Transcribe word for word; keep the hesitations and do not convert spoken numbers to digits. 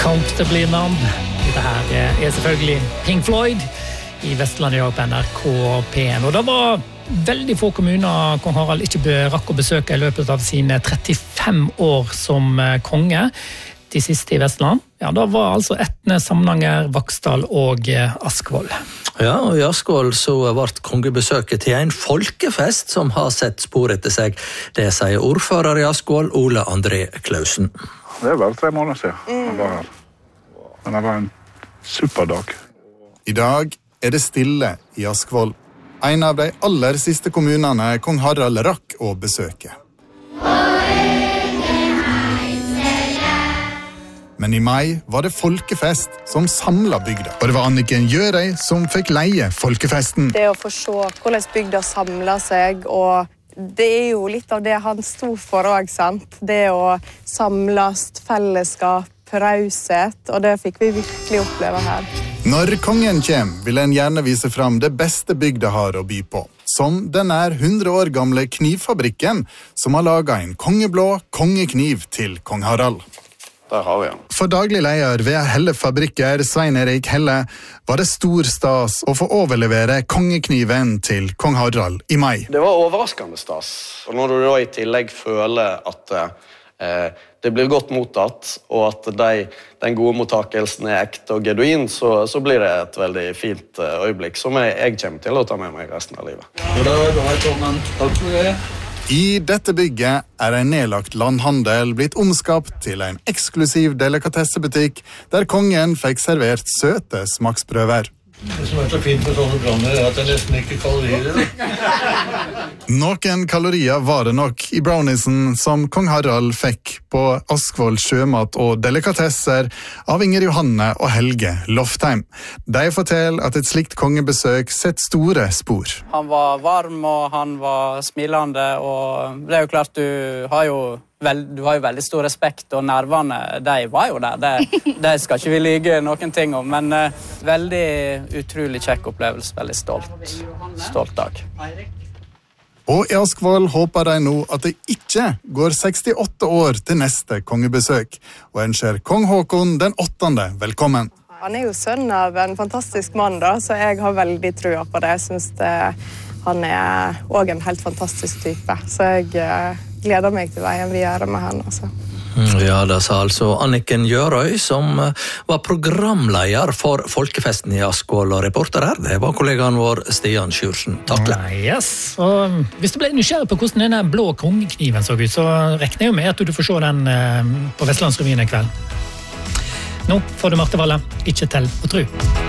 Comfortably Numb. Dette her er selvfølgelig Pink Floyd i Vestlandet på N R K P en. Og det var veldig få kommuner kong Harald ikke rakk å besøke i løpet av sine trettifem år som konge. De siste i Vestland. Ja, da var altså Etne, Samnanger, Vaksdal og Askvoll. Ja, og i Askvoll så ble kongebesøket til en folkefest som har sett spor etter seg. Det sier ordfører i Askvoll, Ole André Klausen. Det er vel tre måneder siden han var her. Men det var en superdag. I dag er det stille i Askvoll. En av de aller siste kommunene kong Harald rakk å besøke. Men i mai var det folkefest som samlet bygda. Og det var Anniken Gjørøy som fikk leie folkefesten. Det å få se hvordan bygda samlet seg, og det er jo litt av det han stod for også, sant? Det å samles, fellesskap, raushet, og det fikk vi virkelig oppleve her. Når kongen kjem, vil en gjerne vise fram det beste bygda har å by på. Som den er hundre år gamle knivfabrikken, som har laget en kongeblå kongekniv til kong Harald. Der har vi han. For daglig leder ved Helle Fabrikker, Svein Erik Helle, var det stor stas å få overlevere kongekniven til kong Harald i mai. Det var overraskende stas. Og når du da i tillegg føler at eh, det blir godt mottatt, og at de, den gode mottakelsen er ekte og genuin, så, så blir det et veldig fint øyeblikk som jeg, jeg kommer til å ta med meg resten av livet. Velkommen. Takk for det. I dette bygget er en nedlagt landhandel blitt omskapt til en eksklusiv delikatessebutikk, der kongen fikk servert søte smaksprøver. Det som er så fint med sånne branner er at det er nesten ikke kalorier. Noen kalorier var det nok i browniesen som kong Harald fikk på Askvoll sjømat og delikatesser av Inger Johanne og Helge Loftheim. De forteller at et slikt kongebesøk setter store spor. Han var varm og han var smilende, og det er jo klart du har jo Vel, du har jo veldig stor respekt, og nervene, de var jo der. De, de skal ikke vi lyge noen ting om, men uh, veldig utrolig kjekk opplevelse, veldig stolt, stolt dag. Og i Askvoll håper de nå at det ikke går sekstiåtte år til neste kongebesøk, og ønsker kong Håkon den åttende velkommen. Han er jo sønn av en fantastisk mann, da, så jeg har veldig trua på det. Jeg synes det, han er også en helt fantastisk type, så jeg uh, gleder meg til veien vi gjør med han. Altså. Ja, det sa altså Anniken Gjørøy, som var programleder for folkefesten i Askvoll, og reporter her, det var kollegaen vår Stian Sjursen. Takk. Yes, og hvis du ble nysgjerrig på hvordan denne blå kongekniven så ut, så regner jeg jo med at du får se den på Vestlandsrevyen i kveld. Nå får du Marte Valle, ikke tell og tru.